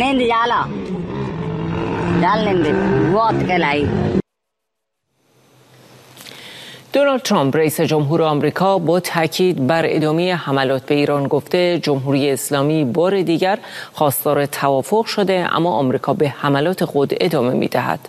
نندی جالا جال نندی وات کلایی. دونالد ترامپ رئیس جمهور آمریکا با تاکید بر ادامه حملات به ایران گفته جمهوری اسلامی بار دیگر خواستار توافق شده، اما آمریکا به حملات خود ادامه می‌دهد.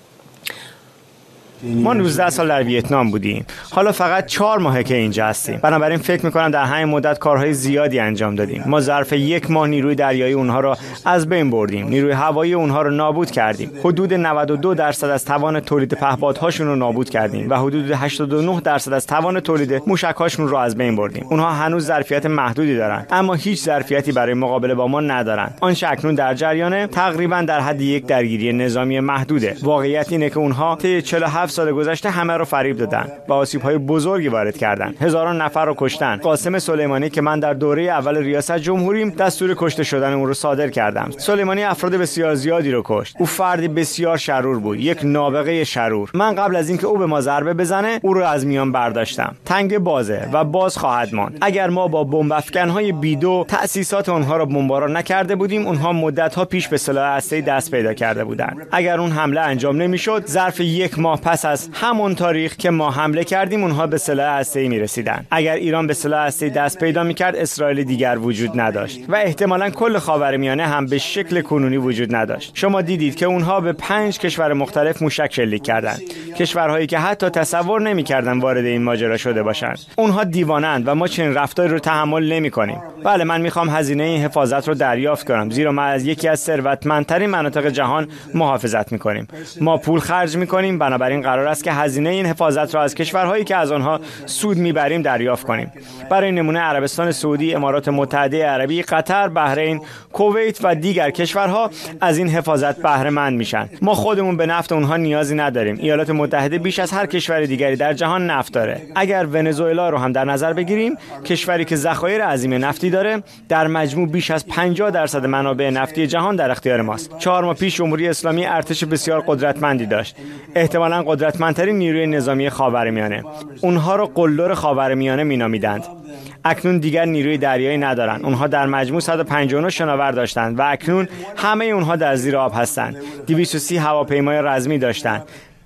ما 19 سال در ویتنام بودیم. حالا فقط 4 ماهه که اینجا هستیم. بنابراین فکر می‌کنم در همین مدت کارهای زیادی انجام دادیم. ما ظرف 1 ماه نیروی دریایی اونها را از بین بردیم. نیروی هوایی اونها را نابود کردیم. حدود 92% از توان تولید پهپادهاشون رو نابود کردیم و حدود 89% از توان تولید موشک‌هاشون رو از بین بردیم. اونها هنوز ظرفیت محدودی دارن، اما هیچ ظرفیتی برای مقابله با ما ندارن. آنچه اکنون در جریانه تقریباً در حد یک درگیری نظامی محدوده. واقعیت اینه که اونها طی 47 سال گذشته همه رو فریب دادن و آسیب‌های بزرگی وارد کردن. هزاران نفر رو کشتن. قاسم سلیمانی که من در دوره اول ریاست جمهوریم دستور کشته شدن اون رو صادر کردم. سلیمانی افراد بسیار زیادی رو کشت. او فردی بسیار شرور بود، یک نابغه شرور. من قبل از اینکه او به ما ضربه بزنه او رو از میان برداشتم. تنگ بازه و باز خواهد ماند. اگر ما با بمب افکن‌های بیدو تأسیسات اونها رو بمباران نکرده بودیم، اونها مدت‌ها پیش به سلاح هسته‌ای دست پیدا کرده بودند. اگر اون حمله انجام نمی‌شد، ظرف 1 ماه پس از همون تاریخ که ما حمله کردیم اونها به سلاح هسته‌ای می‌رسیدن. اگر ایران به سلاح هسته‌ای دست پیدا می‌کرد، اسرائیل دیگر وجود نداشت و احتمالاً کل خاورمیانه هم به شکل کنونی وجود نداشت. شما دیدید که اونها به 5 کشور مختلف موشک شلیک کردند. کشورهایی که حتی تصور نمی‌کردن وارد این ماجرا شده باشند. اونها دیوانه‌اند و ما چنین رفتاری رو تحمل نمی‌کنیم. بله، من می‌خوام هزینه این حفاظت رو دریافت کنم، زیرا ما از یکی از ثروتمندترین مناطق جهان محافظت می‌کنیم. ما پول خرج می‌کنیم، بنابراین قرار است که هزینه این حفاظت را از کشورهایی که از آنها سود میبریم دریافت کنیم. برای نمونه عربستان سعودی، امارات متحده عربی، قطر، بحرین، کویت و دیگر کشورها از این حفاظت بهره مند میشن. ما خودمون به نفت اونها نیازی نداریم. ایالات متحده بیش از هر کشور دیگری در جهان نفت داره. اگر ونزوئلا رو هم در نظر بگیریم، کشوری که ذخایر عظیم نفتی داره، در مجموع بیش از 50% منابع نفتی جهان در اختیار ماست. 4 ماه پیش جمهوری اسلامی ارتش بسیار قدرتمندی داشت. احتمالاً قدرتمندترین نیروی نظامی خاورمیانه. اونها را قلدر خاورمیانه مینامیدند. اکنون دیگر نیروی دریایی ندارند. اونها در مجموع 159 شناور داشتند و اکنون همه اونها در زیر آب هستند. 230 هواپیمای رزمی داشتند.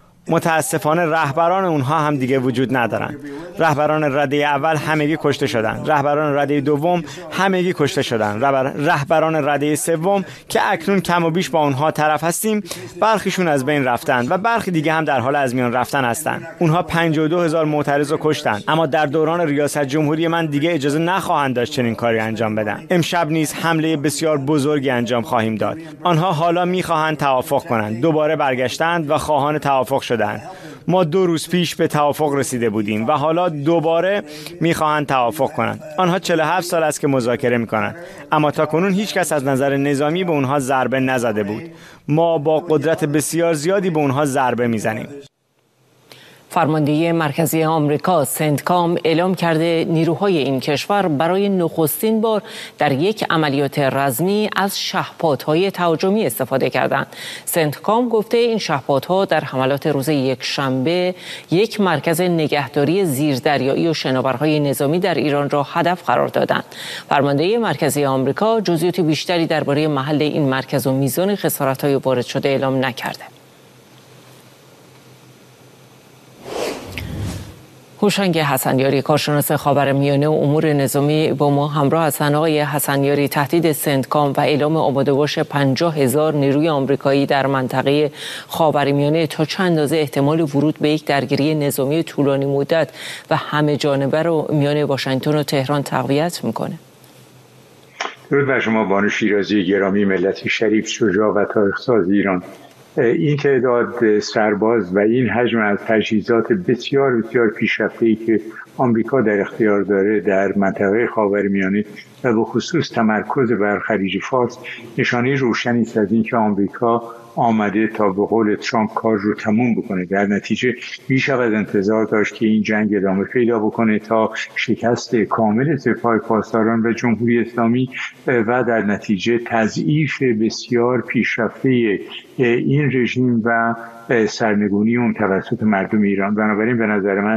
متاسفانه رهبران اونها هم دیگه وجود ندارن. رهبران رده اول همگی کشته شدن. رهبران رده دوم همگی کشته شدن. رهبران رده سوم که اکنون کم و بیش با اونها طرف هستیم، برخیشون از بین رفتن و برخی دیگه هم در حال از میان رفتن هستن. اونها 52,000 معترض رو کشتن، اما در دوران ریاست جمهوری من دیگه اجازه نخواهند داشت چنین کاری انجام بدن. امشب نیز حمله بسیار بزرگی انجام خواهیم داد. آنها حالا میخواهند توافق کنند. دوباره برگشتند و خواهان توافق شدند. ما 2 روز پیش به توافق رسیده بودیم و حالا دوباره میخواهند توافق کنند. آنها 47 سال است که مذاکره میکنند، اما تاکنون هیچ کس از نظر نظامی به اونها ضربه نزده بود. ما با قدرت بسیار زیادی به اونها ضربه میزنیم. فرمانده مرکزی آمریکا سنتکام اعلام کرده نیروهای این کشور برای نخستین بار در یک عملیات رزمی از شهپادهای تهاجمی استفاده کردند. سنتکام گفته این شهپادها در حملات روز یکشنبه یک مرکز نگهداری زیردریایی و شناورهای نظامی در ایران را هدف قرار دادند. فرمانده مرکزی آمریکا جزئیات بیشتری درباره محل این مرکز و میزان خسارت‌های وارد شده اعلام نکرده. هوشنگ حسنیاری، کارشناس خاورمیانه و امور نظامی با ما همراه هستند. آقای حسنیاری، تهدید سنتکام و اعلام آماده‌باش 50,000 نیروی آمریکایی در منطقه خاورمیانه تا چند اندازه احتمال ورود به یک درگیری نظامی طولانی مدت و همه جانبه رو میان واشنگتن و تهران تقویت میکنه؟ درود بر شما بانو شیرازی گرامی، ملت شریف، شجاع و تاریخ‌ساز ایران. این تعداد سرباز و این حجم از تجهیزات بسیار بسیار پیشرفته‌ای که آمریکا در اختیار داره در منطقه خاورمیانه و به خصوص تمرکز بر خلیج فارس نشانه روشنی است از اینکه آمریکا آمده تا به قول ترامپ کار رو تموم بکنه. در نتیجه میشود انتظار داشت که این جنگ ادامه پیدا بکنه تا شکست کامل سپاه پاسداران و جمهوری اسلامی و در نتیجه تضعیف بسیار پیشرفته این رژیم و سرنگونی اون توسط مردم ایران. بنابراین به نظر من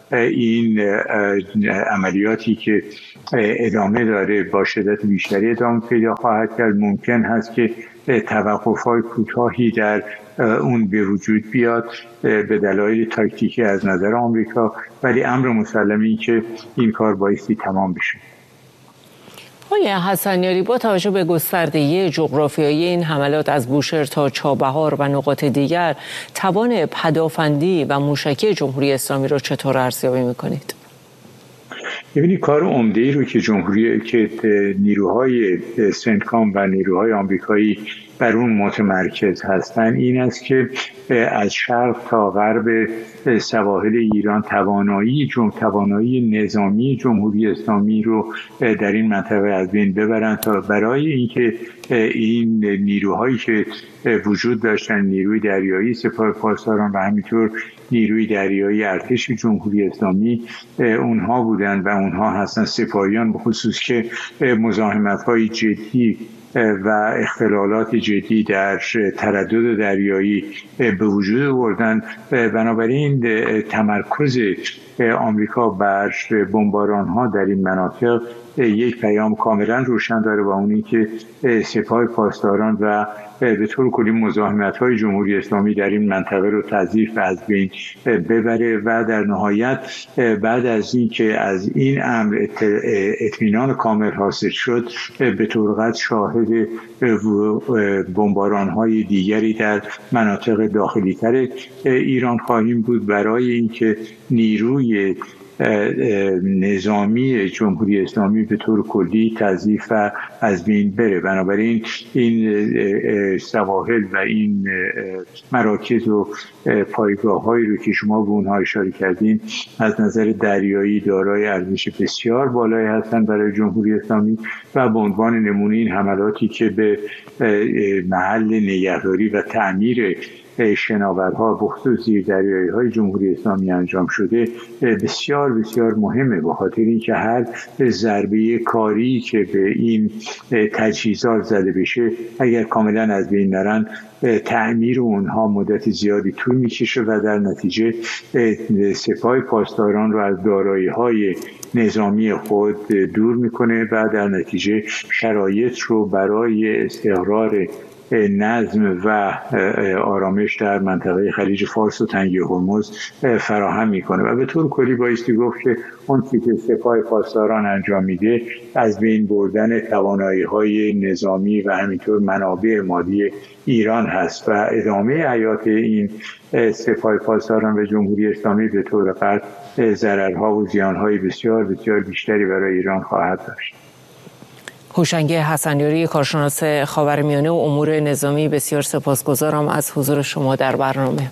این عملیاتی که ادامه داره با شدت بیشتری ادامه پیدا خواهد کرد. ممکن هست که توقف‌های کوتاهی در اون به وجود بیاد به دلایل تاکتیکی از نظر آمریکا، ولی امر مسلمی که این کار بایستی تمام بشه. آقای حسنیاری، با توجه به گستردگی جغرافیایی این حملات از بوشهر تا چابهار و نقاط دیگر، توان پدافندی و موشکی جمهوری اسلامی را چطور ارزیابی می‌کنید؟ ببینید کار عمده‌ای رو که نیروهای سنتکام و نیروهای آمریکایی بر اون متمرکز هستند این است که از شرق تا غرب سواحل ایران توانایی نظامی جمهوری اسلامی رو در این منطقه از بین ببرن، تا برای اینکه این نیروهایی که وجود داشتن، نیروی دریایی سپاه پاسداران و همینطور نیروی دریایی ارتش جمهوری اسلامی، اونها بودن و اونها هستن سپاهیان به خصوص که مزاحمت‌های جدی و اختلالات جدی در تردد دریایی به وجود آوردن. بنابراین تمرکز آمریکا بر بمباران‌ها در این مناطق یک پیام کاملا روشن داره و اونی که سپاه پاسداران و به طور کلی مزاحمت‌های جمهوری اسلامی در این منطقه رو تضعیف و از بین ببره و در نهایت بعد از این که از این امر اطمینان کامل حاصل شد به طور قطع شاهد بمباران‌های دیگری در مناطق داخلی‌تر ایران خواهیم بود برای اینکه نیروی نظامی جمهوری اسلامی به طور کلی تضعیف و از بین بره. بنابراین این سواحل و این مراکز و پایگاه‌هایی رو که شما به اونها اشاره کردین از نظر دریایی دارای ارزش بسیار بالایی هستند برای جمهوری اسلامی و به عنوان نمونه این حملاتی که به محل نگهداری و تعمیر شناورها بخصوص زیردریایی‌های جمهوری اسلامی انجام شده بسیار بسیار مهمه، به خاطر اینکه هر ضربه کاری که به این تجهیزات زده بشه اگر کاملا از بین نرن تعمیر اونها مدت زیادی طول میکشه و در نتیجه سپاه پاسداران رو از دارایی‌های نظامی خود دور میکنه و در نتیجه شرایط رو برای استقرار نظم و آرامش در منطقه خلیج فارس و تنگه هرمز فراهم میکنه و به طور کلی بایستی گفت که اون چیزی که سپاه پاسداران انجام میده از بین بردن توانایی‌های نظامی و همینطور منابع مالی ایران هست و ادامه حیات این سپاه پاسداران و جمهوری اسلامی به طور قطع ضررها و زیانهای بسیار بسیار بیشتری برای ایران خواهد داشت. هوشنگ حسنیاری، کارشناس خاورمیانه و امور نظامی، بسیار سپاسگزارم از حضور شما در برنامه.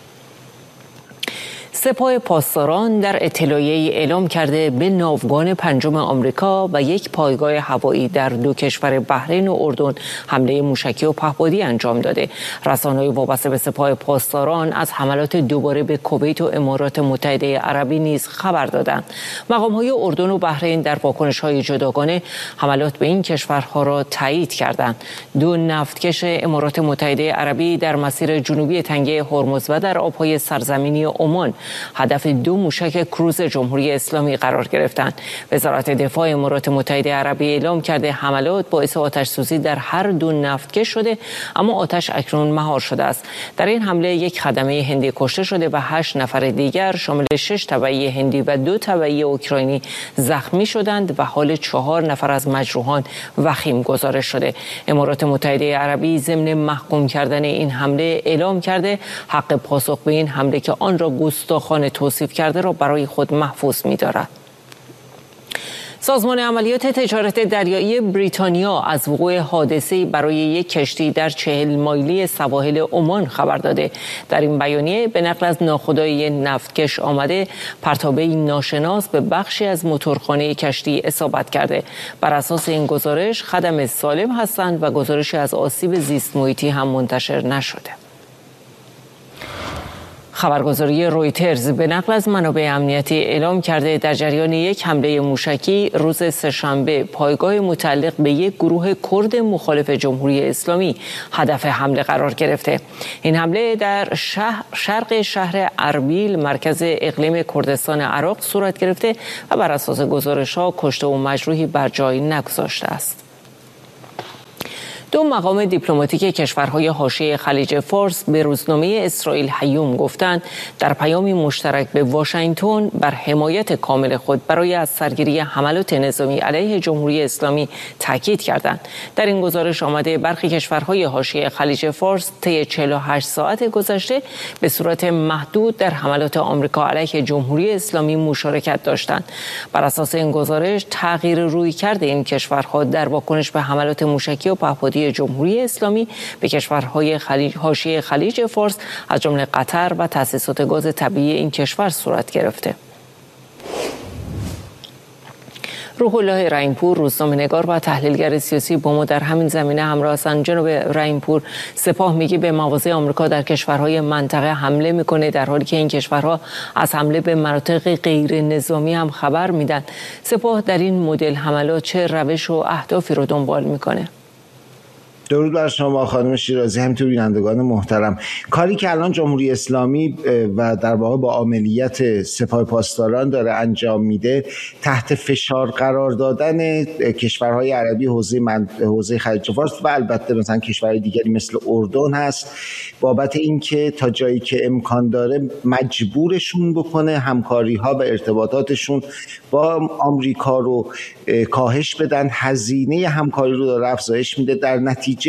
سپاه پاسداران در اطلاعیه‌ای اعلام کرده به ناوگان پنجم آمریکا و یک پایگاه هوایی در دو کشور بحرین و اردن حمله موشکی و پهپادی انجام داده. رسانه‌های وابسته به سپاه پاسداران از حملات دوباره به کویت و امارات متحده عربی نیز خبر دادند. مقام‌های اردن و بحرین در واکنش‌های جداگانه حملات به این کشورها را تایید کردند. دو نفتکش امارات متحده عربی در مسیر جنوبی تنگه هرمز و در آب‌های سرزمینی عمان هدف دو موشک کروز جمهوری اسلامی قرار گرفتند. وزارت دفاع امارات متحده عربی اعلام کرده حملات باعث آتش سوزی در هر دو نفتکش شده، اما آتش اکنون مهار شده است. در این حمله یک خدمه هندی کشته شده و 8 نفر دیگر شامل 6 تبعی هندی و 2 تبعی اوکراینی زخمی شدند و حال 4 نفر از مجروحان وخیم گزارش شده. امارات متحده عربی ضمن محکوم کردن این حمله اعلام کرده حق پاسخ به این حمله که آن را گستاخانه توصیف کرده را برای خود محفوظ می‌دارد. سازمان عملیات تجارت دریایی بریتانیا از وقوع حادثه‌ای برای یک کشتی در 40 مایلی سواحل عمان خبر داده. در این بیانیه به نقل از ناخدای نفتکش آمده پرتابه‌ای ناشناس به بخشی از موتورخانه کشتی اصابت کرده. بر اساس این گزارش خدم سالم هستند و گزارشی از آسیب زیست محیطی هم منتشر نشده. خبرگزاری رویترز به نقل از منابع امنیتی اعلام کرده در جریان یک حمله موشکی روز سه‌شنبه پایگاه متعلق به یک گروه کرد مخالف جمهوری اسلامی هدف حمله قرار گرفته. این حمله در شرق شهر اربیل مرکز اقلیم کردستان عراق صورت گرفته و بر اساس گزارش‌ها کشته و مجروحی بر جای نگذاشته است. دو مقام دیپلماتیک کشورهای حاشیه خلیج فارس به روزنامه اسرائیل هیوم گفتند در پیامی مشترک به واشنگتن بر حمایت کامل خود برای از سرگیری حملات نظامی علیه جمهوری اسلامی تاکید کردند. در این گزارش آمده برخی کشورهای حاشیه خلیج فارس طی 48 ساعت گذشته به صورت محدود در حملات آمریکا علیه جمهوری اسلامی مشارکت داشتند. بر اساس این گزارش تغییر رویکرد این کشورها در واکنش به حملات موشکی و پهپادی جمهوری اسلامی به کشورهای حاشیه خلیج فارس از جمله قطر و تأسیسات گاز طبیعی این کشور صورت گرفته. روح الله رحیمپور روزنامه‌نگار و تحلیلگر سیاسی با ما در همین زمینه همراه هستند. جناب رحیمپور، سپاه میگه به مواضع آمریکا در کشورهای منطقه حمله میکنه در حالی که این کشورها از حمله به مناطق غیر نظامی هم خبر میدن. سپاه در این مدل حملات چه روش و اهدافی رو دنبال میکنه؟ درود بر شما خانم شیرازی، همینطور بینندگان محترم. کاری که الان جمهوری اسلامی و در واقع با عملیات سپاه پاسداران داره انجام میده تحت فشار قرار دادن کشورهای عربی حوزه خلیج فارس و البته مثلا کشورهای دیگری مثل اردن هست، بابت اینکه تا جایی که امکان داره مجبورشون بکنه همکاری ها و ارتباطاتشون با آمریکا رو کاهش بدن. هزینه همکاری رو داره افزایش میده. در نتیجه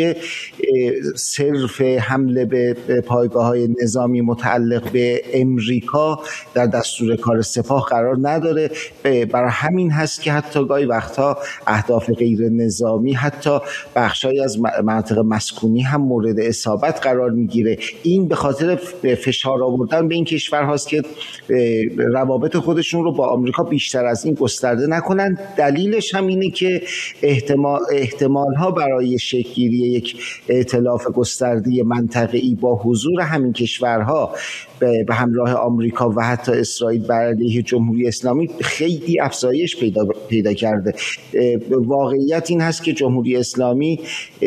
صرف حمله به پایگاه‌های نظامی متعلق به امریکا در دستور کار سپاه قرار نداره. برای همین هست که حتی گاهی وقتها اهداف غیر نظامی، حتی بخشایی از مناطق مسکونی هم مورد اصابت قرار میگیره. این به خاطر فشار آوردن به این کشور هاست که روابط خودشون رو با آمریکا بیشتر از این گسترده نکنن. دلیلش هم اینه که احتمال ها برای شکل‌گیری یک ائتلاف گسترده منطقه‌ای با حضور همین کشورها به همراه آمریکا و حتی اسرائیل بر علیه جمهوری اسلامی خیلی افزایش پیدا کرده. واقعیت این هست که جمهوری اسلامی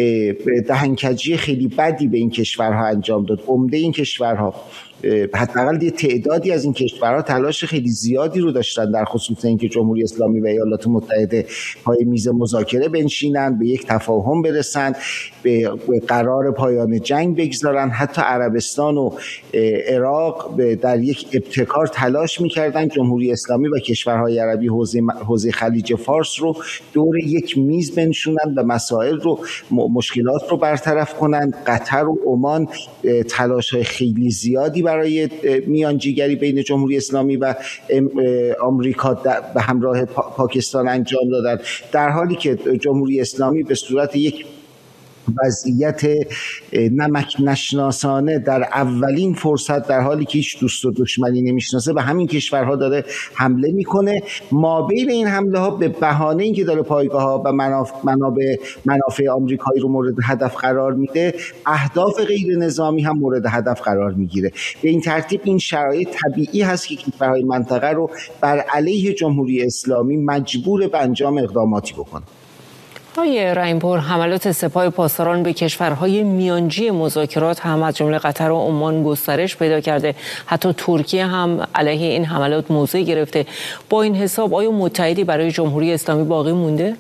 دهنکجی خیلی بدی به این کشورها انجام داد. عمده این کشورها، حداقل تعدادی از این کشورها تلاش خیلی زیادی رو داشتن در خصوص اینکه جمهوری اسلامی و ایالات متحده پای میز مذاکره بنشینن، به یک تفاهم برسن، به قرار پایان جنگ بگذارن. حتی عربستان و عراق در یک ابتکار تلاش میکردن جمهوری اسلامی و کشورهای عربی حوزه خلیج فارس رو دور یک میز بنشونن و مسائل رو، مشکلات رو برطرف کنن. قطر و عمان تلاش‌های خیلی زیادی برای میانجیگری بین جمهوری اسلامی و آمریکا به همراه پاکستان انجام دادن، در حالی که جمهوری اسلامی به صورت یک وضعیت نمک نشناسانه در اولین فرصت، در حالی که هیچ دوست و دشمنی نمیشناسه، به همین کشورها داره حمله میکنه. مابین این حمله ها به بهانه اینکه داره پایگاه ها و منافع آمریکایی رو مورد هدف قرار میده، اهداف غیر نظامی هم مورد هدف قرار میگیره. به این ترتیب این شرایط طبیعی هست که کشورهای منطقه رو بر علیه جمهوری اسلامی مجبور به انجام اقداماتی بکنه. آقای رحیمپور، حملات سپاه پاسداران به کشورهای میانجی مذاکرات هم از جمله قطر و عمان گسترش پیدا کرده. حتی ترکیه هم علیه این حملات موضع گرفته. با این حساب آیا متحدی برای جمهوری اسلامی باقی مونده؟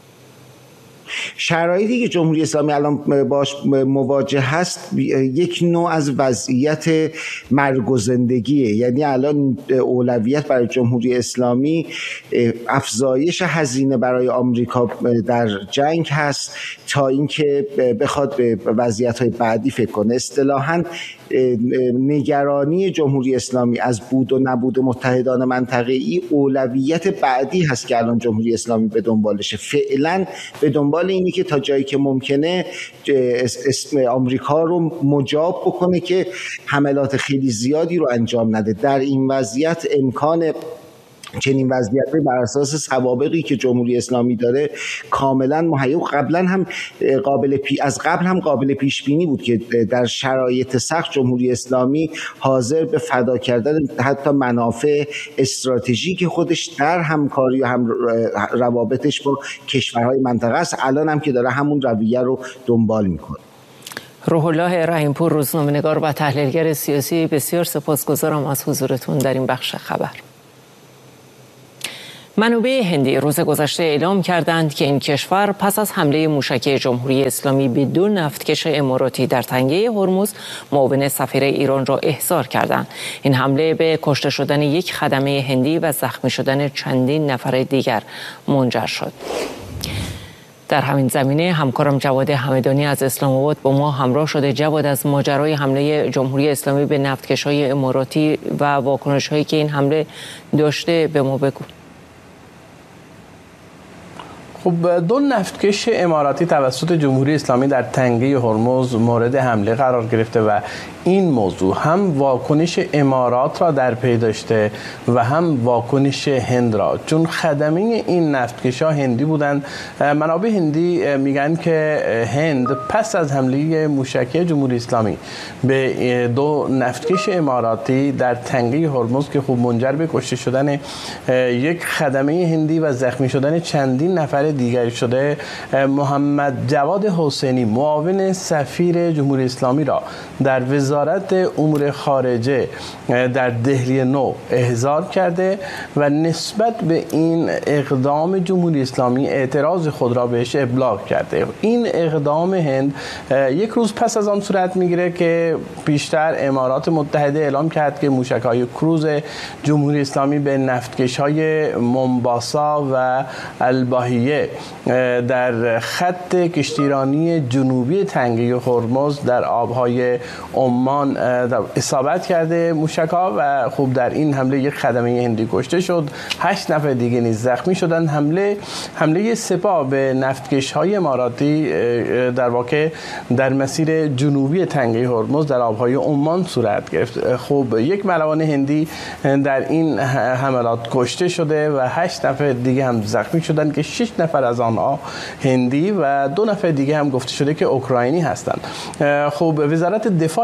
شرایطی که جمهوری اسلامی الان باش مواجه هست یک نوع از وضعیت مرگ و زندگیه. یعنی الان اولویت برای جمهوری اسلامی افزایش هزینه برای آمریکا در جنگ هست تا اینکه بخواد به وضعیت‌های بعدی فکر کنه. اصطلاحاً نگرانی جمهوری اسلامی از بود و نبود متحدان منطقه‌ای اولویت بعدی هست که الان جمهوری اسلامی به دنبالشه. فعلا به دنبال اینی که تا جایی که ممکنه آمریکا رو مجاب بکنه که حملات خیلی زیادی رو انجام نده. در این وضعیت امکان چنین وضعیتی بر اساس سوابقی که جمهوری اسلامی داره کاملا مهیا، قبلا هم از قبل هم قابل پیش بینی بود که در شرایط سخت جمهوری اسلامی حاضر به فدا کردن حتی منافع استراتژیک خودش در همکاری و هم روابطش با کشورهای منطقه است. الان هم که داره همون رویه رو دنبال میکنه. روح الله رحیمپور، روزنامه‌نگار و تحلیلگر سیاسی، بسیار سپاسگزارم از حضورتون در این بخش خبر. منابع هندی روز گذشته اعلام کردند که این کشور پس از حمله موشکی جمهوری اسلامی به 2 نفتکش اماراتی در تنگه هرمز معاون سفیر ایران را احضار کردند. این حمله به کشته شدن یک خدمه هندی و زخمی شدن چندین نفر دیگر منجر شد. در همین زمینه همکارم جواد همدانی از اسلام آباد با ما همراه شده. جواد، از ماجرای حمله جمهوری اسلامی به نفتکش‌های اماراتی و واکنش‌هایی که این حمله داشته به ما بگو. خب 2 نفتکش اماراتی توسط جمهوری اسلامی در تنگه هرمز مورد حمله قرار گرفته و این موضوع هم واکنش امارات را در پی داشته و هم واکنش هند را، چون خدمه این نفتکش‌ها هندی بودند. منابع هندی میگن که هند پس از حمله موشکی جمهوری اسلامی به 2 نفتکش اماراتی در تنگه هرمز که خوب منجر به کشته شدن یک خدمه هندی و زخمی شدن چندین نفر دیگری شده، محمد جواد حسینی معاون سفیر جمهوری اسلامی را در وزارت امور خارجه در دهلی نو احضار کرده و نسبت به این اقدام جمهوری اسلامی اعتراض خود را بهش ابلاغ کرده. این اقدام هند یک روز پس از آن صورت میگیره که پیشتر امارات متحده اعلام کرد که موشک‌های کروز جمهوری اسلامی به نفتکش‌های مومباسا و الباهیه در خط کشتیرانی جنوبی تنگه هرمز در آبهای عمان اصابت کرده موشک‌ها و خوب در این حمله یک خدمه هندی کشته شد، 8 نفر دیگه نیز زخمی شدند. حمله سپاه به نفتکش‌های اماراتی در واقع در مسیر جنوبی تنگه هرمز در آبهای عمان صورت گرفت. خوب یک ملوان هندی در این حملات کشته شده و 8 نفر دیگه هم زخمی شدند که 6 نفر از آنها هندی و 2 نفر دیگه هم گفته شده که اوکراینی هستند. خوب وزارت دفاع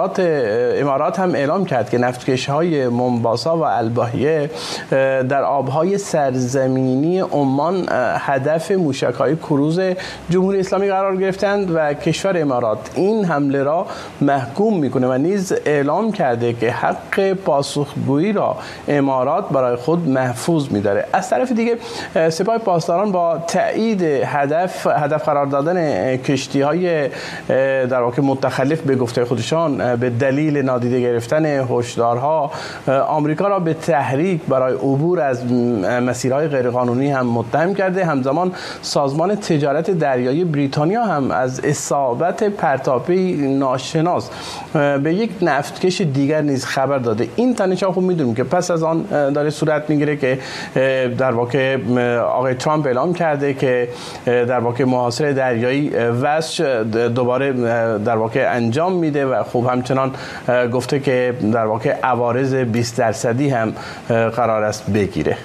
امارات هم اعلام کرد که نفتکش‌های مومباسا و الباهیه در آبهای سرزمینی عمان هدف موشک‌های کروز جمهوری اسلامی قرار گرفتند و کشور امارات این حمله را محکوم میکنه و نیز اعلام کرده که حق پاسخگویی را امارات برای خود محفوظ می‌داره. از طرف دیگه سپاه پاسداران با تایید هدف قرار دادن کشتی‌های در واقع متخلف به گفته خودشان به دلیل نادیده گرفتن هشدارها آمریکا را به تحریک برای عبور از مسیرهای غیرقانونی هم متهم کرده. همزمان سازمان تجارت دریایی بریتانیا هم از اصابت پرتابی ناشناس به یک نفتکش دیگر نیز خبر داده. این تنش‌ها خوب می‌دونیم که پس از آن داره صورت میگیره که در واقع آقای ترامپ اعلام کرده که در واقع محاصره دریایی وضع دوباره در واقع انجام میده و خوب همچنان گفته که در واقع عوارض 20% هم قرار است بگیره.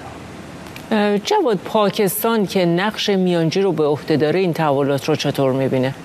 جواد، پاکستان که نقش میانجی رو به عهده داره این تحولات رو چطور میبینه؟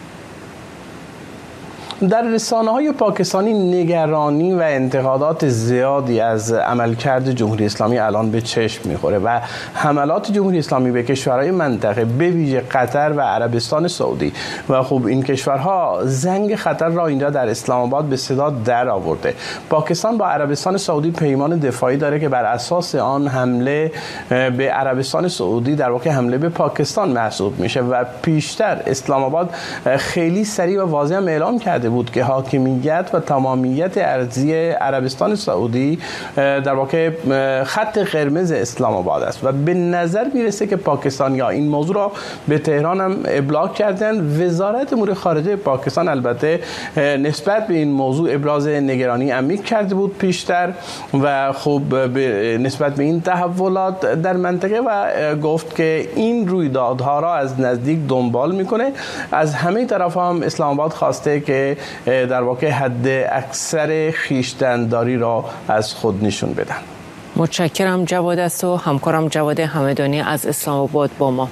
در رسانه‌های پاکستانی نگرانی و انتقادات زیادی از عملکرد جمهوری اسلامی الان به چشم می‌خوره و حملات جمهوری اسلامی به کشورهای منطقه به ویژه قطر و عربستان سعودی و خب این کشورها زنگ خطر را اینجا در اسلام آباد به صدا در آورده. پاکستان با عربستان سعودی پیمان دفاعی داره که بر اساس آن حمله به عربستان سعودی در واقع حمله به پاکستان محسوب میشه و پیشتر اسلام آباد خیلی سریع و واضح اعلام کرده بود که حاکمیت و تمامیت ارضی عربستان سعودی در واقع خط قرمز اسلام آباد است و به نظر میرسه که پاکستانی‌ها این موضوع را به تهران هم ابلاغ کردند. وزارت امور خارجه پاکستان البته نسبت به این موضوع ابراز نگرانی عمیق کرده بود پیشتر و خب نسبت به این تحولات در منطقه و گفت که این رویدادها را از نزدیک دنبال میکنه. از همه طرف هم اسلام آباد خواسته که در واقع حد اکثر خویشتن‌داری را از خود نشون بدن. متشکرم جواد است و همکارم جواد همدانی از اسلام آباد با ما.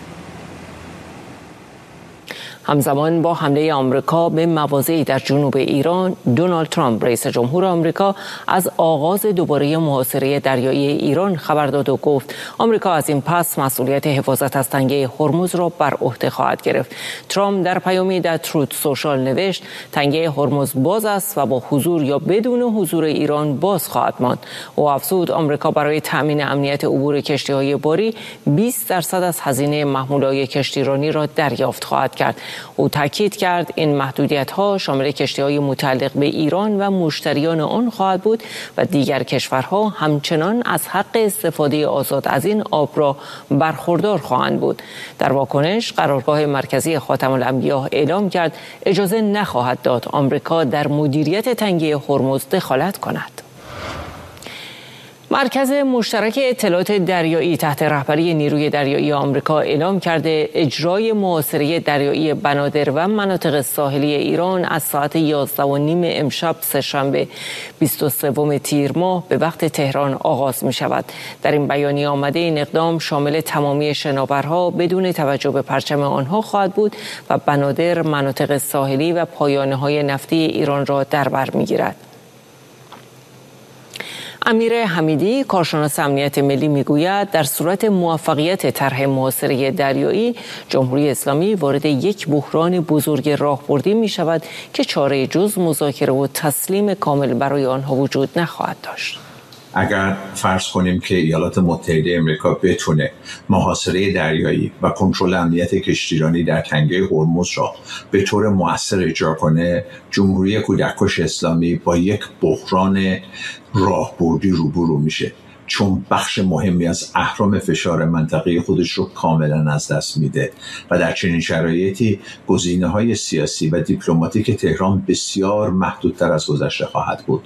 همزمان با حمله آمریکا به مواضعی در جنوب ایران، دونالد ترامپ رئیس جمهور آمریکا از آغاز دوباره محاصره دریایی ایران خبر داد و گفت آمریکا از این پس مسئولیت حفاظت از تنگه هرمز را بر عهده خواهد گرفت. ترامپ در پیامی در تروت سوشال نوشت تنگه هرمز باز است و با حضور یا بدون حضور ایران باز خواهد ماند. او افزود آمریکا برای تامین امنیت عبور کشتی‌های باری 20% از هزینه محموله‌های کشتیرانی را دریافت خواهد کرد. او تاکید کرد این محدودیت‌ها شامل کشتی‌های متعلق به ایران و مشتریان آن خواهد بود و دیگر کشورها همچنان از حق استفاده آزاد از این آب را برخوردار خواهند بود. در واکنش قرارگاه مرکزی خاتم الانبیا اعلام کرد اجازه نخواهد داد آمریکا در مدیریت تنگه هرمز دخالت کند. مرکز مشترک اطلاعات دریایی تحت رهبری نیروی دریایی آمریکا اعلام کرده اجرای محاصره دریایی بنادر و مناطق ساحلی ایران از ساعت 11:30 امشب سه‌شنبه 23 تیر ماه به وقت تهران آغاز می شود. در این بیانیه آمده این اقدام شامل تمامی شناورها بدون توجه به پرچم آنها خواهد بود و بنادر مناطق ساحلی و پایانه‌های نفتی ایران را در بر می‌گیرد. امیر حمیدی کارشناس امنیت ملی میگوید در صورت موفقیت طرح محاصره دریایی جمهوری اسلامی وارد یک بحران بزرگ راهبردی می شود که چاره جز مذاکره و تسلیم کامل برای آنها وجود نخواهد داشت. اگر فرض کنیم که ایالات متحده آمریکا بتونه محاصره دریایی و کنترل امنیت کشتیرانی در تنگه هرمز را به طور مؤثر اجرا کنه، جمهوری کودککش اسلامی با یک بحران راهبردی روبرو میشه، چون بخش مهمی از اهرم فشار منطقه خودش رو کاملا از دست میده و در چنین شرایطی گزینه‌های سیاسی و دیپلماتیک تهران بسیار محدودتر از گذشته خواهد بود.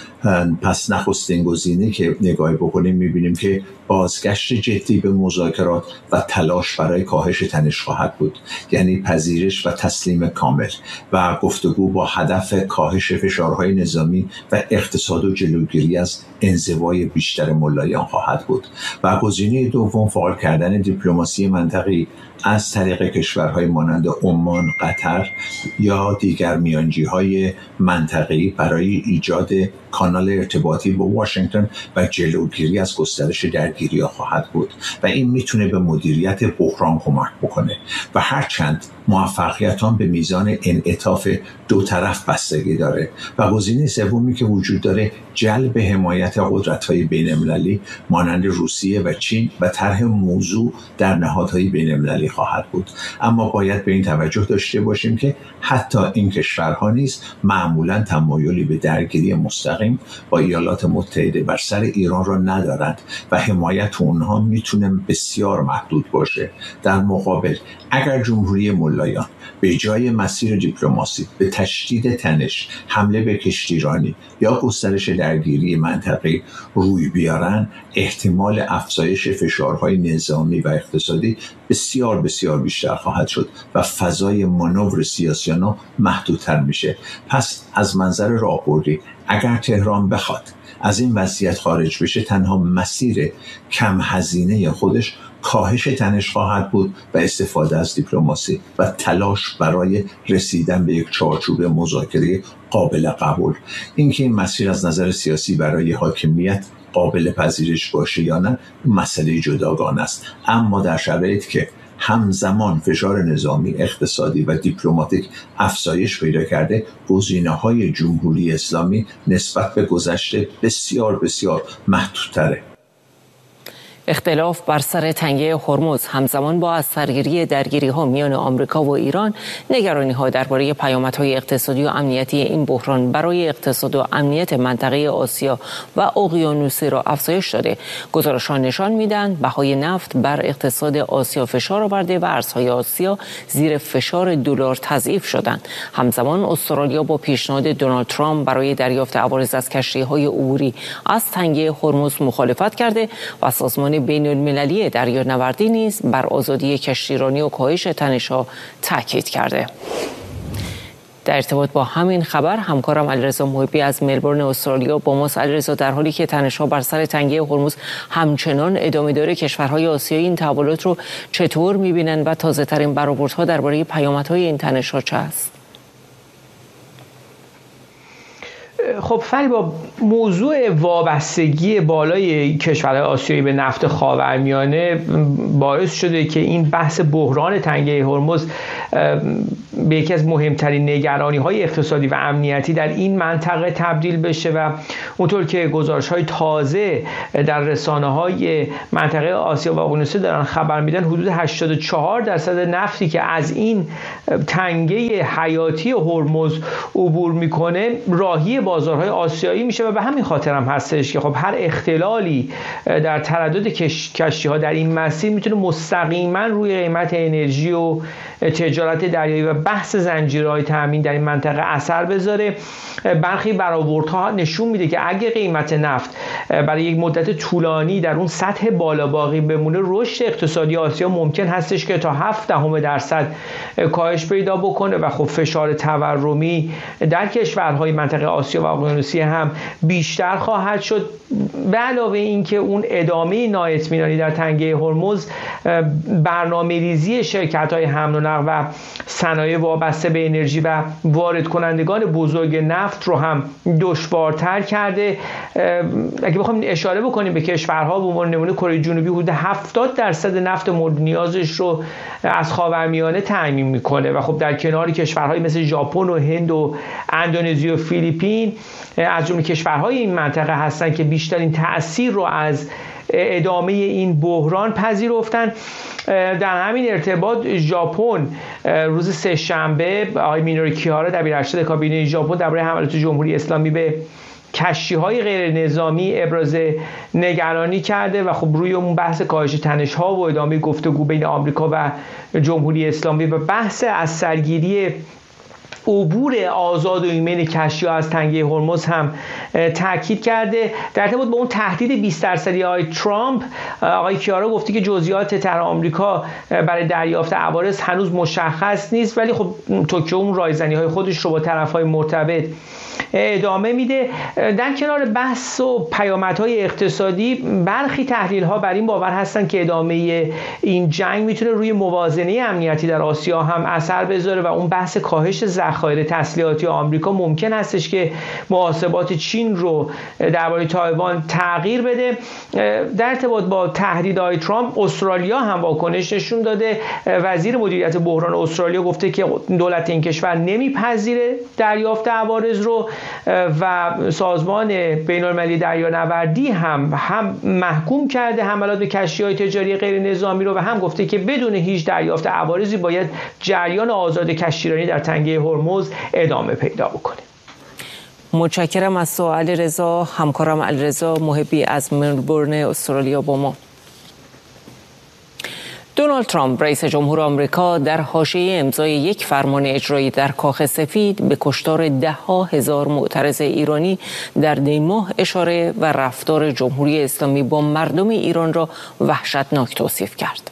پس نخستین گزینه که نگاه بکنیم میبینیم که بازگشت جدی به مذاکرات و تلاش برای کاهش تنش خواهد بود، یعنی پذیرش و تسلیم کامل و گفتگو با هدف کاهش فشارهای نظامی و اقتصاد و جلوگیری از انزوای بیشتر ملایان خواهد بود. و گزینه دوم فعال کردن دیپلماسی منطقی از طریق کشورهای مانند عمان، قطر یا دیگر میانجی‌های منطقی برای ایجاد کانال ارتباطی با واشنگتن و جلوگیری از گسترش درگیری‌ها خواهد بود و این میتونه به مدیریت بحران کمک بکنه و هرچند موفقیت آن به میزان انعطاف دو طرف بستگی داره. و گزینه سومی که وجود داره جلب حمایت قدرت‌های بین‌المللی مانند روسیه و چین و طرح موضوع در نهادهای بین‌المللی خواهد بود. اما باید به این توجه داشته باشیم که حتی این کشورها نیز معمولاً تمایلی به درگیری مستقیم با ایالات متحده بر سر ایران را ندارند و حمایت اونها میتونه بسیار محدود باشه. در مقابل اگر جمهوری ملایان به جای مسیر دیپلماسی به تشدید تنش، حمله به کشتیرانی یا گسترش درگیری منطقی روی بیارن، احتمال افزایش فشارهای نظامی و اقتصادی بسیار بسیار بیشتر خواهد شد و فضای مانور سیاسی آنها محدودتر میشه. پس از منظر راهبردی اگر تهران بخواد از این وضعیت خارج بشه، تنها مسیر کم هزینه خودش کاهش تنش خواهد بود و استفاده از دیپلماسی و تلاش برای رسیدن به یک چارچوب مذاکره قابل قبول. اینکه این مسیر از نظر سیاسی برای حاکمیت قابل پذیرش باشه یا نه مسئله جداگانه است، اما در شرایطی که همزمان فشار نظامی، اقتصادی و دیپلماتیک افزایش پیدا کرده، گزینه‌های جمهوری اسلامی نسبت به گذشته بسیار بسیار محدودتره. اختلاف بر سر تنگه هرمز همزمان با از سرگیری درگیری‌ها میان آمریکا و ایران، نگرانی‌ها درباره پیامدهای اقتصادی و امنیتی این بحران برای اقتصاد و امنیت منطقه آسیا و اقیانوسی را افزایش داده. گزارش‌ها نشان می‌دهند بهای نفت بر اقتصاد آسیا فشار آورده و ارزهای آسیا زیر فشار دلار تضعیف شدند. همزمان استرالیا با پیشنهاد دونالد ترامپ برای دریافت عوارض از کشتی‌های عبوری از تنگه هرمز مخالفت کرده و سازمان بین المللی دریانوردی نیز بر آزادی کشتیرانی و کاهش تنش‌ها تاکید کرده. در ارتباط با همین خبر همکارم علیرضا محبی از ملبورن استرالیا با ماست. علیرضا، در حالی که تنش‌ها بر سر تنگه هرمز همچنان ادامه داره، کشورهای آسیایی این تحولات رو چطور می‌بینن و تازه‌ترین برآوردها درباره پیامدهای این تنش‌ها چه است؟ خب فریبا، موضوع وابستگی بالای کشورهای آسیایی به نفت خاورمیانه باعث شده که این بحث بحران تنگه هرمز به یکی از مهمترین نگرانی‌های اقتصادی و امنیتی در این منطقه تبدیل بشه و اونطور که گزارش‌های تازه در رسانه‌های منطقه آسیا و اقیانوسیه دارن خبر میدن، حدود 84% نفتی که از این تنگه حیاتی هرمز عبور میکنه راهی بازارهای آسیایی میشه و به همین خاطر هم هستش که خب هر اختلالی در تردد کشتی‌ها در این مسیر میتونه مستقیما روی قیمت انرژی و تجارت دریایی و بحث زنجیرهای تامین در این منطقه اثر بذاره. برخی برآوردها نشون میده که اگه قیمت نفت برای یک مدت طولانی در اون سطح بالا باقی بمونه، رشد اقتصادی آسیا ممکن هستش که تا 0.7% کاهش پیدا بکنه و خب فشار تورمی در کشورهای منطقه آسیا و اقیانوسیه هم بیشتر خواهد شد. به علاوه اینکه اون ادامه نااطمینانی در تنگه هرمز برنامه‌ریزی شرکت‌های حمل و نقل و صنایع وابسته به انرژی و وارد کنندگان بزرگ نفت رو هم دشوارتر کرده. اگه بخوایم اشاره بکنیم به کشورها، به عنوان نمونه کره جنوبی حدود 70% نفت مورد نیازش رو از خاورمیانه تامین میکنه و خب در کنار کشورهای مثل ژاپن و هند و اندونزی و فیلیپین از جمله کشورهای این منطقه هستن که بیشترین تأثیر رو از ادامه این بحران پذیرفتن. در همین ارتباط ژاپن روز سه‌شنبه آقای مینورو کیهارا دبیرارشد کابینه ژاپن درباره حملات جمهوری اسلامی به کشتی‌های غیر نظامی ابراز نگرانی کرده و خب روی اون بحث کاهش تنش‌ها و ادامه گفتگو بین آمریکا و جمهوری اسلامی و بحث از سرگیری عبور آزاد و ایمن کشتی‌ها از تنگه هرمز هم تاکید کرده. در ارتباط با اون تهدید 20% آقای ترامپ، آقای کیارا گفته که جزئیات طرح آمریکا برای دریافت عوارض هنوز مشخص نیست، ولی خب توکیو اون رایزنی‌های خودش رو با طرف‌های مرتبط ادامه میده. در کنار بحث و پیامدهای اقتصادی، برخی تحلیل‌ها بر این باور هستند که ادامه این جنگ میتونه روی موازنه امنیتی در آسیا هم اثر بذاره و اون بحث کاهش ذخایر تسلیحاتی آمریکا ممکن هستش که محاسبات چین رو درباره تایوان تغییر بده. در ارتباط با تهدیدهای ترامپ، استرالیا هم واکنش نشون داده. وزیر مدیریت بحران استرالیا گفته که دولت این کشور نمیپذیره دریافت عوارض رو و سازمان بین‌المللی دریانوردی هم محکوم کرده حملات به کشتی‌های تجاری غیر نظامی رو و هم گفته که بدون هیچ دریافت عوارضی باید جریان آزاد کشتیرانی در تنگه هرمز ادامه پیدا بکنه. متشکرم از تو علیرضا. همکارم علیرضا محبی از ملبورن استرالیا با ما. دونالد ترامپ رئیس جمهور آمریکا در حاشیه امضای یک فرمان اجرایی در کاخ سفید به کشتار 10,000 معترض ایرانی در دیماه اشاره و رفتار جمهوری اسلامی با مردم ایران را وحشتناک توصیف کرد.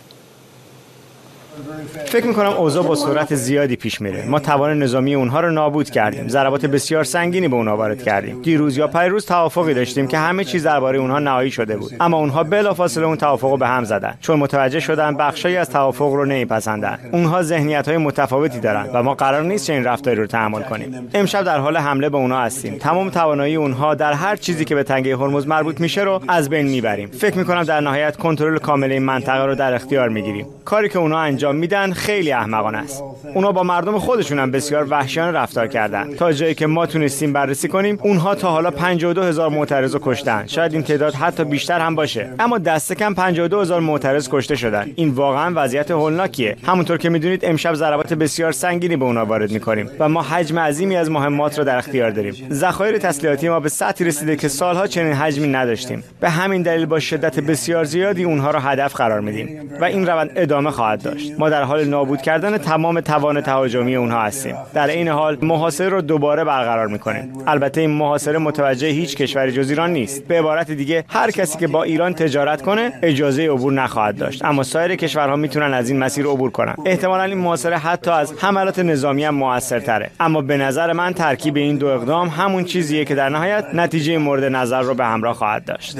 فکر میکنم اوضاع با سرعت زیادی پیش میره. ما توان نظامی اونها رو نابود کردیم. ضربات بسیار سنگینی به اونها وارد کردیم. دیروز یا پیروز توافقی داشتیم که همه چیز درباره اونها نهایی شده بود، اما اونها بلافاصله اون توافقو به هم زدن، چون متوجه شدن بخشایی از توافق رو نمیپسندن. اونها ذهنیت‌های متفاوتی دارن و ما قرار نیست چنین رفتاری رو تحمل کنیم. امشب در حال حمله به اونها هستیم. تمام توانایی اونها در هر چیزی که به تنگه هرمز مربوط میشه رو از بین میبریم. فکر میکنم در نهایت کنترل کامل این منطقه رو در اختیار میگیریم. کاری که اونها انجام میدن خیلی احمقانه است. اونا با مردم خودشون هم بسیار وحشیانه رفتار کردن. تا جایی که ما تونستیم بررسی کنیم، اونها تا حالا 52,000 معترض رو کشتن. شاید این تعداد حتی بیشتر هم باشه، اما دست کم 52,000 معترض کشته شدن. این واقعا وضعیت هولناکیه. همونطور که میدونید امشب ضربات بسیار سنگینی به اونا وارد میکنیم و ما حجم عظیمی از مهمات رو در اختیار داریم. ذخایر تسلیحاتی ما به سطحی رسیده که سالها چنین حجمی نداشتیم. به همین دلیل با شدت بسیار زیادی اونها رو هدف قرار میدیم و این روند ادامه خواهد داشت. ما در حال نابود کردن تمام توان تهاجمی اونها هستیم. در این حال محاصره رو دوباره برقرار میکنیم. البته این محاصره متوجه هیچ کشوری جز ایران نیست. به عبارت دیگه هر کسی که با ایران تجارت کنه اجازه عبور نخواهد داشت، اما سایر کشورها میتونن از این مسیر عبور کنن. احتمالاً این محاصره حتی از حملات نظامی هم موثرتره. اما به نظر من ترکیب این دو اقدام همون چیزیه که در نهایت نتیجه مورد نظر رو به همراه خواهد داشت.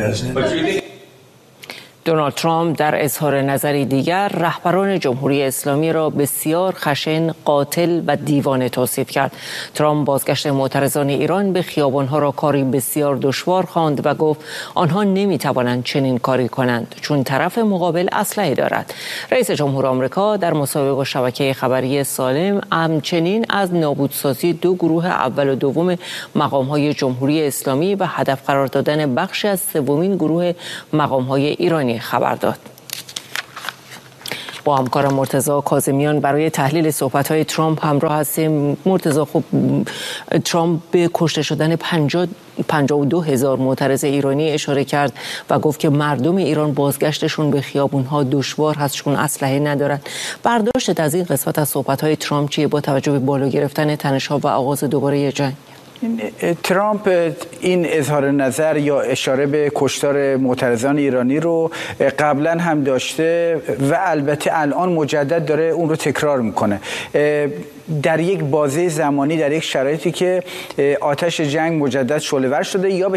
دونالد ترامپ در اظهار نظری دیگر رهبران جمهوری اسلامی را بسیار خشن، قاتل و دیوانه توصیف کرد. ترامپ بازگشت معترضان ایران به خیابان‌ها را کاری بسیار دشوار خواند و گفت آنها نمی‌توانند چنین کاری کنند چون طرف مقابل اسلحه دارد. رئیس جمهور آمریکا در مصاحبه با شبکه خبری سالم همچنین از نابودسازی دو گروه اول و دوم مقام‌های جمهوری اسلامی و هدف قرار دادن بخشی از سومین گروه مقام‌های ایرانی خبر داد. با همکارم مرتضی کاظمیان برای تحلیل صحبت‌های ترامپ همراه هستیم. مرتضی، خب ترامپ به کشته شدن 52,000 معترض ایرانی اشاره کرد و گفت که مردم ایران بازگشتشون به خیابون‌ها دشوار هست چون اسلحه ندارن. برداشت از این قسمت از صحبت‌های ترامپ چیه با توجه به بالا گرفتن تنش‌ها و آغاز دوباره جنگ؟ ترامپ این اظهار نظر یا اشاره به کشتار معترضان ایرانی رو قبلا هم داشته و البته الان مجدد داره اون رو تکرار میکنه در یک بازه زمانی، در یک شرایطی که آتش جنگ مجدد شعله‌ور شده یا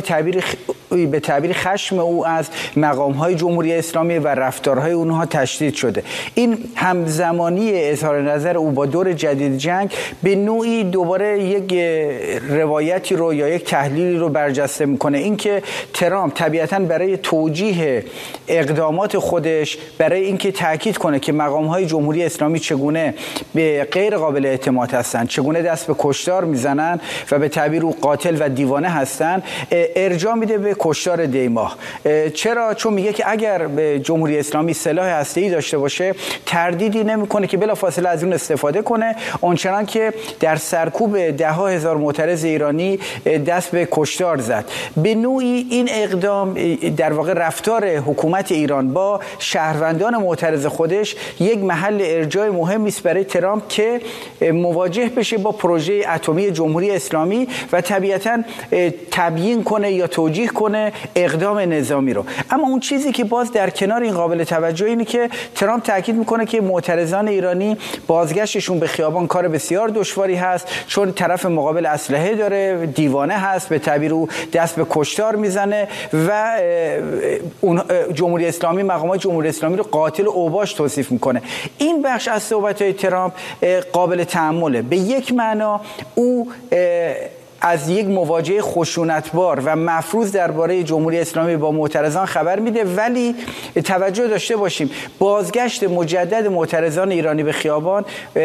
به تعبیر خشم او از مقام‌های جمهوری اسلامی و رفتارهای اونها تشدید شده. این همزمانی اظهار نظر او با دور جدید جنگ به نوعی دوباره یک روایتی رو یا یک تحلیلی رو برجسته میکنه. اینکه ترامپ طبیعتاً برای توجیه اقدامات خودش، برای اینکه تاکید کنه که مقام‌های جمهوری اسلامی چگونه به غیر قابل اعتماد هستند، چگونه دست به کشتار میزنن و به تعبیر او قاتل و دیوانه هستند، ارجاع میده به کشتار دیماه. چرا؟ چون میگه که اگر به جمهوری اسلامی سلاح هسته‌ای داشته باشه تردیدی نمیکنه که بلافاصله از اون استفاده کنه، اونچنان که در سرکوب ده‌ها هزار معترض ایرانی دست به کشتار زد. به نوعی این اقدام در واقع رفتار حکومت ایران با شهروندان معترض خودش یک محل ارجاع مهمی است برای ترامپ که مواجه بشه با پروژه اتمی جمهوری اسلامی و طبیعتاً تبیین کنه یا توجیه کنه اقدام نظامی رو. اما اون چیزی که باز در کنار این قابل توجه اینه که ترامپ تاکید میکنه که معترضان ایرانی بازگشتشون به خیابان کار بسیار دشواری هست چون طرف مقابل اسلحه داره، دیوانه هست، به تعبیر او دست به کشتار میزنه و اون جمهوری اسلامی، مقامات جمهوری اسلامی رو قاتل و اوباش توصیف میکنه. این بخش از صحبت‌های ترامپ قابل تأمله. به یک معنا او از یک مواجهه خشونتبار و مفروض درباره جمهوری اسلامی با معترضان خبر میده، ولی توجه داشته باشیم بازگشت مجدد معترضان ایرانی به خیابان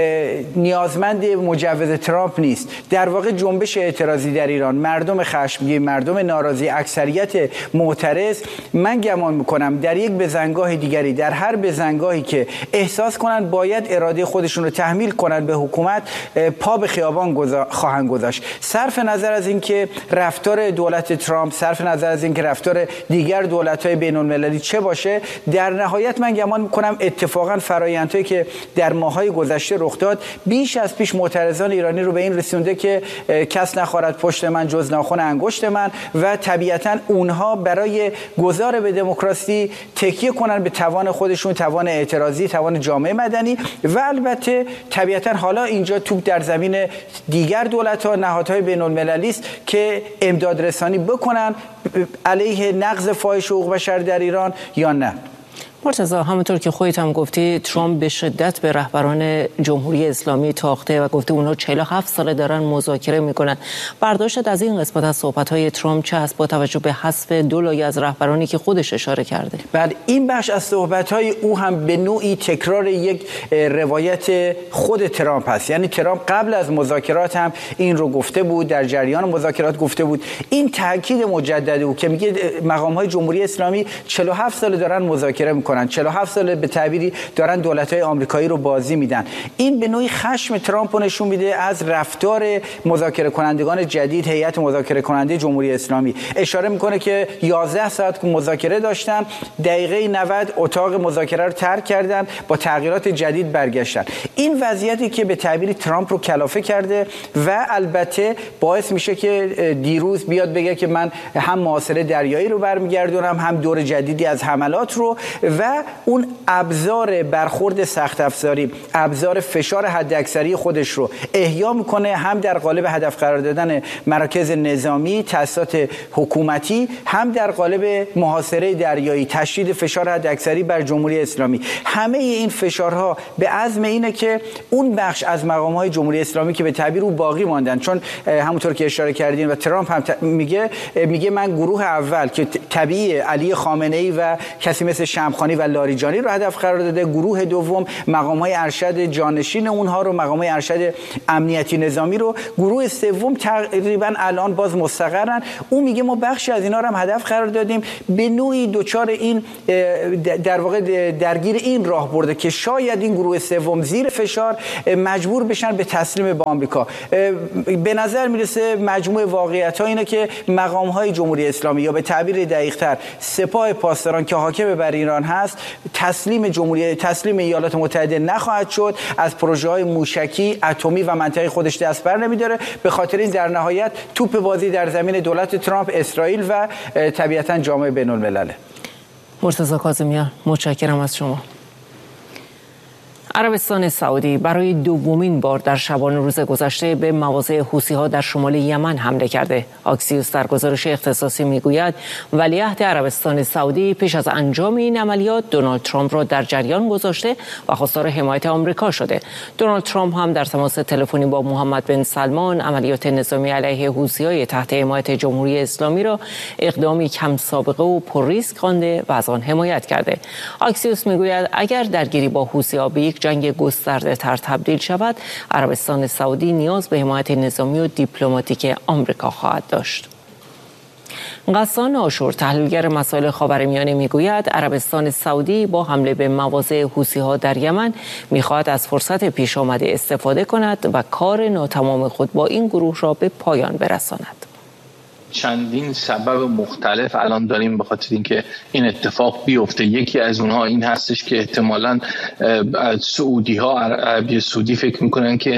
نیازمند مجوز ترامپ نیست. در واقع جنبش اعتراضی در ایران، مردم خشمگین، مردم ناراضی، اکثریت معترض، من گمان میکنم در یک بزنگاه دیگری، در هر بزنگاهی که احساس کنن باید اراده خودشون رو تحمیل کنن به حکومت، پا به خیابان خواهند گذاشت. صرف نظر از اینکه رفتار دولت ترامپ، صرف نظر از اینکه رفتار دیگر دولت‌های بین‌المللی چه باشه، در نهایت من گمان می‌کنم اتفاقاً فرآیندهایی که در ماه‌های گذشته رخ داد بیش از پیش معترضان ایرانی رو به این رسونده که کس نخوارد پشت من جز ناخن انگشت من و طبیعتاً اونها برای گذار به دموکراسی تکیه کنن به توان خودشون، توان اعتراضی، توان جامعه مدنی و البته طبیعتاً حالا اینجا توپ در زمین دیگر دولت‌ها، نهادهای بین‌المللی است که امداد رسانی بکنن علیه نقض فاحش حقوق بشر در ایران یا نه. مرتضی، همونطور که خودت هم گفتی ترامپ به شدت به رهبران جمهوری اسلامی تاخته و گفته اونها 47 ساله دارن مذاکره میکنن. برداشتت از این قسمت از صحبت‌های ترامپ چه است با توجه به حذف 2 لایه از رهبرانی که خودش اشاره کرده؟ بله، این بخش از صحبت‌های او هم به نوعی تکرار یک روایت خود ترامپ است. یعنی ترامپ قبل از مذاکرات هم این رو گفته بود، در جریان مذاکرات گفته بود. این تاکید مجدد او که میگه مقام‌های جمهوری اسلامی 47 ساله دارن مذاکره میکنن میکنن. 47 سال به تعبیری دارن دولت‌های آمریکایی رو بازی میدن. این به نوعی خشم ترامپ رو نشون میده از رفتار مذاکره کنندگان جدید هیئت مذاکره کننده جمهوری اسلامی. اشاره میکنه که 11 ساعت مذاکره داشتن، دقیقه 90 اتاق مذاکره رو ترک کردن، با تغییرات جدید برگشتن. این وضعیتی که به تعبیر ترامپ رو کلافه کرده و البته باعث میشه که دیروز بیاد بگه که من هم محاصره دریایی رو برمیگردونم، هم دور جدیدی از حملات رو، و اون ابزار برخورد سخت افزاری، ابزار فشار حداکثری خودش رو احیا میکنه، هم در قالب هدف قرار دادن مراکز نظامی، تأسیسات حکومتی، هم در قالب محاصره دریایی، تشدید فشار حداکثری بر جمهوری اسلامی. همه این فشارها به عزم اینه که اون بخش از مقام‌های جمهوری اسلامی که به تعبیر او باقی ماندن، چون همونطور که اشاره کردین و ترامپ هم میگه من گروه اول که طبیعی علی خامنه‌ای و کسی مثل شمخانی و لاریجانی رو هدف قرار داده، گروه دوم مقام‌های ارشد جانشین اونها رو، مقام‌های ارشد امنیتی نظامی رو، گروه سوم تقریبا الان باز مستقرن. اون میگه ما بخشی از اینا رو هم هدف قرار دادیم. به نوعی دوچار این در واقع درگیر این راه برده که شاید این گروه سوم زیر فشار مجبور بشن به تسلیم به آمریکا. به نظر میرسه مجموع واقعیت‌ها اینه که مقام‌های جمهوری اسلامی یا به تعبیر دقیق‌تر سپاه پاسداران که حاکم بر ایران هست تسلیم ایالات متحده نخواهد شد، از پروژه‌های موشکی، اتمی و منطقه خودش دست بر نمی‌داره. به خاطر این در نهایت توپ بازی در زمین دولت ترامپ، اسرائیل و طبیعتاً جامعه بین‌الملله. مرتضی کاظمیان، متشکرم از شما. عربستان سعودی برای دومین بار در شبانه روز گذشته به مواضع حوثی‌ها در شمال یمن حمله کرده. آکسیوس در گزارش اختصاصی میگوید ولیعهد عربستان سعودی پیش از انجام این عملیات دونالد ترامپ را در جریان گذاشته و خواستار حمایت آمریکا شده. دونالد ترامپ هم در تماس تلفنی با محمد بن سلمان عملیات نظامی علیه حوثی‌های تحت حمایت جمهوری اسلامی را اقدامی کم سابقه و پر ریسک خوانده و از آن حمایت کرده. آکسیوس میگوید اگر درگیری با حوثی‌ها به یک جنگ گسترده تر تبدیل شود، عربستان سعودی نیاز به حمایت نظامی و دیپلماتیک آمریکا خواهد داشت. غسان آشور، تحلیلگر مسائل خاورمیانه، میگوید عربستان سعودی با حمله به مواضع حوثی‌ها در یمن میخواهد از فرصت پیش آمده استفاده کند و کار ناتمام خود با این گروه را به پایان برساند. چندین سبب مختلف الان داریم به خاطر اینکه این اتفاق بیفته. یکی از اونها این هستش که احتمالاً سعودی‌ها، عربی سعودی فکر میکنن که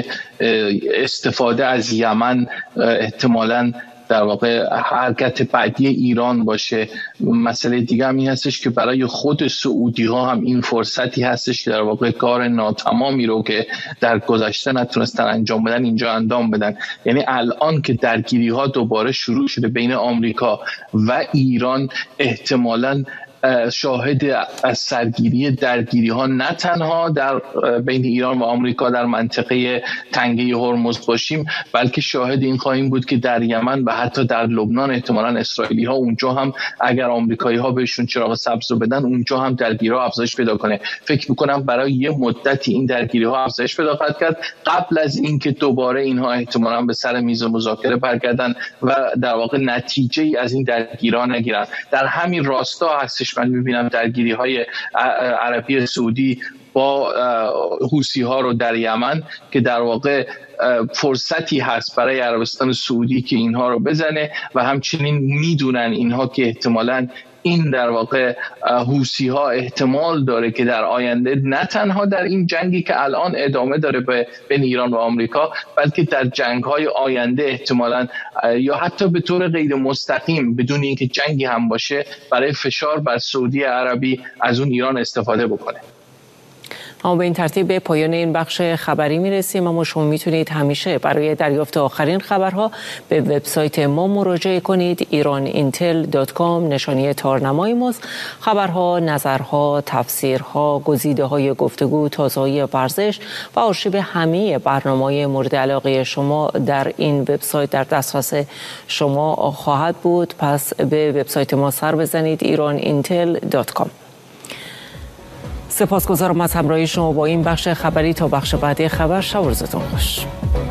استفاده از یمن احتمالاً در واقع حرکت بعدی ایران باشه. مسئله دیگه هم این هستش که برای خود سعودی ها هم این فرصتی هستش که در واقع کار ناتمامی رو که در گذشته نتونستن انجام بدن اینجا انجام بدن. یعنی الان که درگیری ها دوباره شروع شده بین آمریکا و ایران، احتمالاً شاهد از سرگیری درگیری ها نه تنها در بین ایران و آمریکا در منطقه تنگه هرمز باشیم، بلکه شاهد این خواهیم بود که در یمن و حتی در لبنان احتمالاً اسرائیلی ها اونجا هم اگر آمریکایی ها بهشون چراغ سبز رو بدن اونجا هم درگیری ها افزایش پیدا کنه. فکر میکنم برای یه مدتی این درگیری ها افزایش پیدا خواهد کرد قبل از اینکه دوباره اینها احتمالاً به سر میز مذاکره برگردن و در واقع نتیجه ای از این درگیری ها نگیرن. در همین راستا هستش من میبینم درگیری های عربی سعودی با حوثی ها رو در یمن که در واقع فرصتی هست برای عربستان سعودی که اینها رو بزنه و همچنین میدونن اینها که احتمالاً این در واقع حوثی ها احتمال داره که در آینده نه تنها در این جنگی که الان ادامه داره بین ایران و آمریکا، بلکه در جنگ های آینده احتمالاً یا حتی به طور غیر مستقیم بدون اینکه جنگی هم باشه برای فشار بر سعودی عربی از اون ایران استفاده بکنه. اما به این ترتیب به پایان این بخش خبری میرسیم. اما شما میتونید همیشه برای دریافت آخرین خبرها به وبسایت ما مراجعه کنید. iranintel.com نشانی تارنمای ماست. خبرها، نظرها، تفسیرها، گزیده‌های گفتگو، تازه‌های ورزش و آرشیو همه برنامه‌های مورد علاقه شما در این وبسایت در دسترس شما خواهد بود. پس به وبسایت ما سر بزنید iranintel.com. سپاسگزارم از همراهی شما با این بخش خبری. تا بخش بعدی خبر، شب و روزتون خوش.